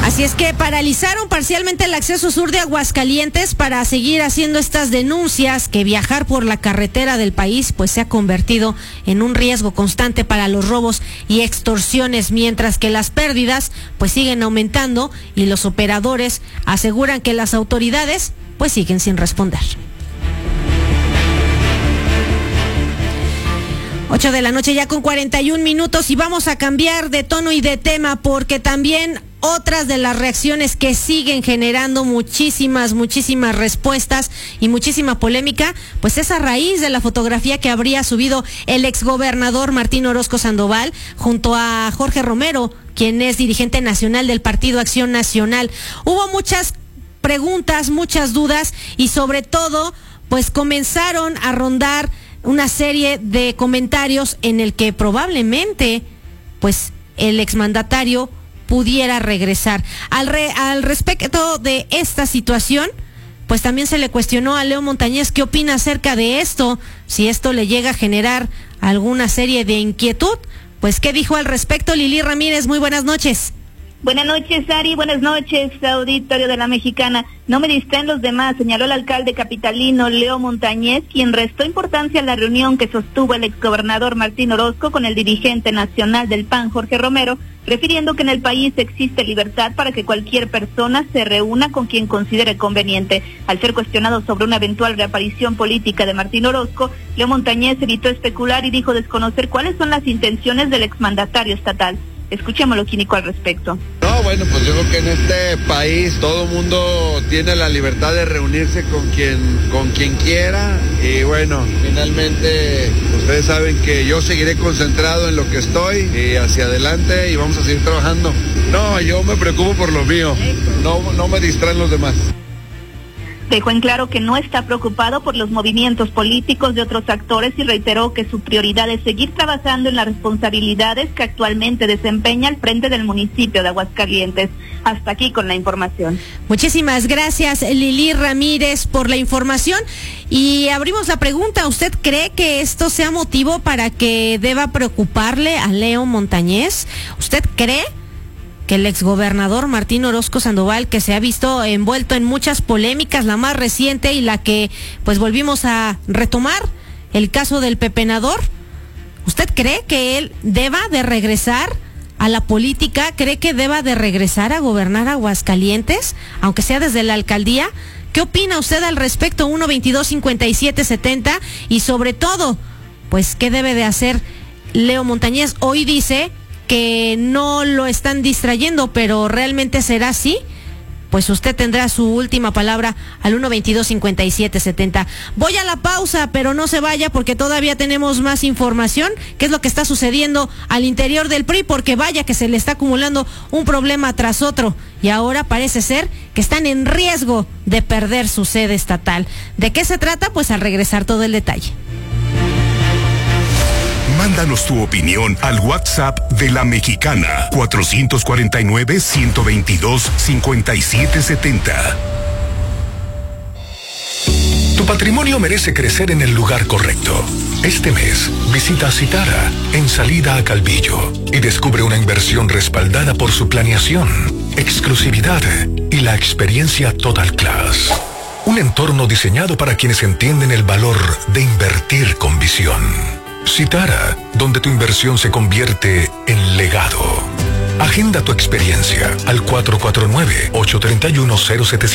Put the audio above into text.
Así es que paralizaron parcialmente el acceso sur de Aguascalientes para seguir haciendo estas denuncias que viajar por la carretera del país pues se ha convertido en un riesgo constante para los robos y extorsiones, mientras que las pérdidas pues siguen aumentando y los operadores aseguran que las autoridades pues siguen sin responder. 8 de la noche ya con 41 minutos y vamos a cambiar de tono y de tema porque también otras de las reacciones que siguen generando muchísimas respuestas y muchísima polémica, pues es a raíz de la fotografía que habría subido el exgobernador Martín Orozco Sandoval junto a Jorge Romero, quien es dirigente nacional del Partido Acción Nacional. Hubo muchas preguntas, muchas dudas y sobre todo, pues comenzaron a rondar una serie de comentarios en el que probablemente, pues, el exmandatario pudiera regresar. Al respecto de esta situación, pues también se le cuestionó a Leo Montañez qué opina acerca de esto, si esto le llega a generar alguna serie de inquietud. Pues, ¿qué dijo al respecto Lili Ramírez? Muy buenas noches. Buenas noches, Ari. Buenas noches, auditorio de La Mexicana. No me distraen los demás, señaló el alcalde capitalino Leo Montañez, quien restó importancia a la reunión que sostuvo el exgobernador Martín Orozco con el dirigente nacional del PAN, Jorge Romero, refiriendo que en el país existe libertad para que cualquier persona se reúna con quien considere conveniente. Al ser cuestionado sobre una eventual reaparición política de Martín Orozco, Leo Montañez evitó especular y dijo desconocer cuáles son las intenciones del exmandatario estatal. Escuchemos lo que indicó al respecto. No, bueno, pues yo creo que en este país todo mundo tiene la libertad de reunirse con quien quiera y bueno, finalmente ustedes saben que yo seguiré concentrado en lo que estoy y hacia adelante y vamos a seguir trabajando. No, yo me preocupo por lo mío, no me distraen los demás. Dejó en claro que no está preocupado por los movimientos políticos de otros actores y reiteró que su prioridad es seguir trabajando en las responsabilidades que actualmente desempeña al frente del municipio de Aguascalientes. Hasta aquí con la información. Muchísimas gracias, Lili Ramírez, por la información. Y abrimos la pregunta, ¿usted cree que esto sea motivo para que deba preocuparle a Leo Montañez? ¿Usted cree que el exgobernador Martín Orozco Sandoval, que se ha visto envuelto en muchas polémicas, la más reciente y la que pues volvimos a retomar, el caso del pepenador, ¿usted cree que él deba de regresar a la política? ¿Cree que deba de regresar a gobernar Aguascalientes, aunque sea desde la alcaldía? ¿Qué opina usted al respecto? 1-22-57-70 y sobre todo, pues, ¿qué debe de hacer Leo Montañez? Hoy dice que no lo están distrayendo, pero ¿realmente será así? Pues usted tendrá su última palabra al 1-22-57-70. Voy a la pausa, pero no se vaya porque todavía tenemos más información. ¿Qué es lo que está sucediendo al interior del PRI? Porque vaya que se le está acumulando un problema tras otro y ahora parece ser que están en riesgo de perder su sede estatal. ¿De qué se trata? Pues al regresar todo el detalle. Mándanos tu opinión al WhatsApp de La Mexicana, 449-122-5770. Tu patrimonio merece crecer en el lugar correcto. Este mes, visita Citara, en salida a Calvillo, y descubre una inversión respaldada por su planeación, exclusividad y la experiencia Total Class. Un entorno diseñado para quienes entienden el valor de invertir con visión. Citara, donde tu inversión se convierte en legado. Agenda tu experiencia al 449-831-0700.